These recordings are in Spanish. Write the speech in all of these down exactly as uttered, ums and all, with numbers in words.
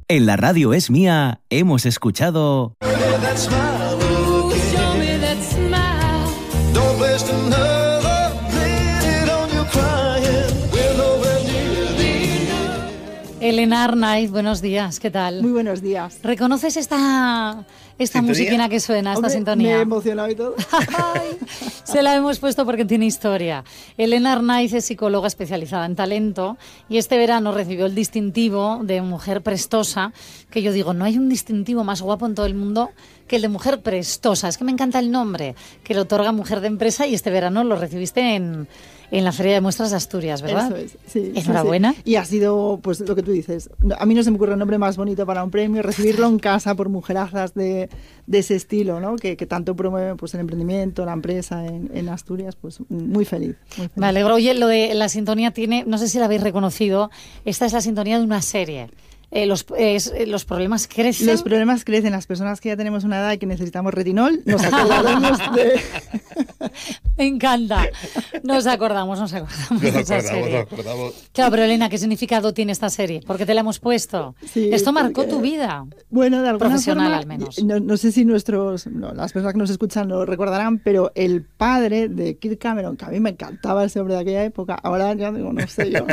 En la radio Es Mía hemos escuchado... Elena Arnaiz, buenos días, ¿qué tal? Muy buenos días. ¿Reconoces esta, esta musiquina que suena, esta Hombre, sintonía? Me he emocionado y todo. Ay, se la hemos puesto porque tiene historia. Elena Arnaiz es psicóloga especializada en talento y este verano recibió el distintivo de mujer prestosa, que yo digo, no hay un distintivo más guapo en todo el mundo que el de mujer prestosa. Es que me encanta el nombre, que lo otorga Mujer de Empresa, y este verano lo recibiste en... en la Feria de Muestras de Asturias, ¿verdad? Eso es, sí. Enhorabuena. Sí, sí. Y ha sido, pues, lo que tú dices. A mí no se me ocurre un nombre más bonito para un premio, recibirlo en casa por mujerazas de, de ese estilo, ¿no? Que, que tanto promueve, pues, el emprendimiento, la empresa en, en Asturias, pues muy feliz, muy feliz. Me alegro. Oye, lo de la sintonía tiene, no sé si la habéis reconocido, esta es la sintonía de una serie. Eh, los, eh, los problemas crecen. Los problemas crecen. Las personas que ya tenemos una edad y que necesitamos retinol, nos acordaremos de... Me encanta. Nos acordamos, nos acordamos de esa serie. Nos acordamos. Claro, pero Elena, ¿qué significado tiene esta serie? ¿Por qué te la hemos puesto? Sí, Esto marcó porque, tu vida. Bueno, de alguna profesional forma, al menos. No, no sé si nuestros, no, las personas que nos escuchan lo recordarán, pero el padre de Kirk Cameron, que a mí me encantaba ese hombre de aquella época, ahora ya digo, no sé yo.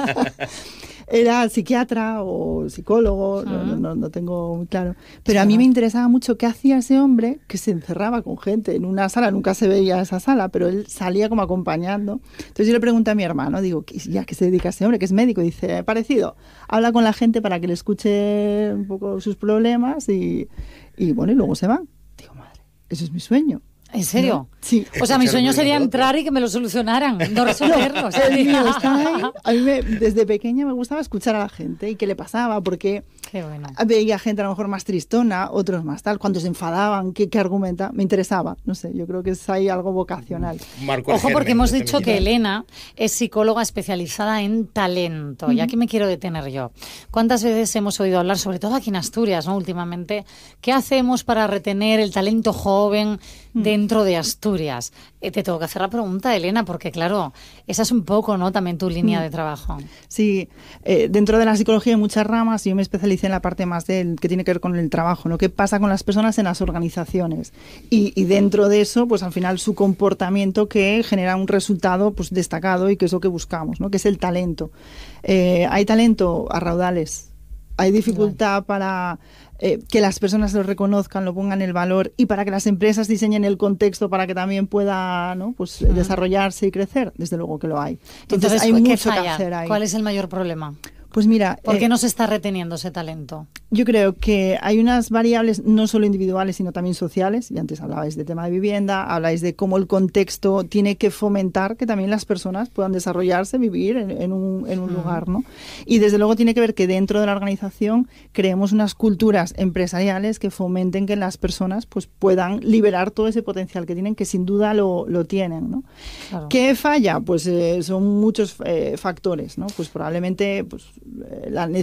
Era psiquiatra o psicólogo, uh-huh. no, no, no tengo muy claro. Pero sí, a mí me interesaba mucho qué hacía ese hombre que se encerraba con gente en una sala. Nunca se veía esa sala, pero él salía como acompañando. Entonces yo le pregunté a mi hermano, digo, ¿ya qué se dedica a ese hombre? Que es médico. Y dice, parecido, habla con la gente para que le escuche un poco sus problemas y, y bueno, y luego se va. Digo, madre, eso es mi sueño. ¿En serio? ¿No? Sí. O sea, mi sueño sería entrar y que me lo solucionaran, no resolverlo. O sea, el mío está ahí. A mí me, desde pequeña me gustaba escuchar a la gente y qué le pasaba, porque qué bueno. Veía gente a lo mejor más tristona, otros más tal, cuando se enfadaban, qué, qué argumenta, me interesaba. No sé, yo creo que es ahí algo vocacional. Marco Ojo, porque hemos dicho que Elena es psicóloga especializada en talento. Uh-huh. Y aquí me quiero detener yo. ¿Cuántas veces hemos oído hablar, sobre todo aquí en Asturias, ¿no? Últimamente, qué hacemos para retener el talento joven dentro de Asturias? Eh, te tengo que hacer la pregunta, Elena, porque claro, esa es un poco, ¿no?, también tu línea de trabajo. Sí, eh, dentro de la psicología hay muchas ramas y yo me especialicé en la parte más del que tiene que ver con el trabajo, ¿no? ¿Qué pasa con las personas en las organizaciones? Y, y dentro de eso, pues al final su comportamiento que genera un resultado pues destacado y que es lo que buscamos, ¿no? Que es el talento. Eh, hay talento a raudales, hay dificultad vale. para... Eh, que las personas lo reconozcan, lo pongan el valor y para que las empresas diseñen el contexto para que también pueda, ¿no?, pues, uh-huh. desarrollarse y crecer. Desde luego que lo hay. Entonces, Entonces hay mucho que hacer ahí. ¿Cuál es el mayor problema? Pues mira... ¿Por qué eh, no se está reteniendo ese talento? Yo creo que hay unas variables no solo individuales, sino también sociales. Y antes hablabais de tema de vivienda, habláis de cómo el contexto tiene que fomentar que también las personas puedan desarrollarse, vivir en, en un, en un mm. lugar, ¿no? Y desde luego tiene que ver que dentro de la organización creemos unas culturas empresariales que fomenten que las personas pues puedan liberar todo ese potencial que tienen, que sin duda lo, lo tienen, ¿no? Claro. ¿Qué falla? Pues eh, son muchos eh, factores, ¿no? Pues probablemente pues, la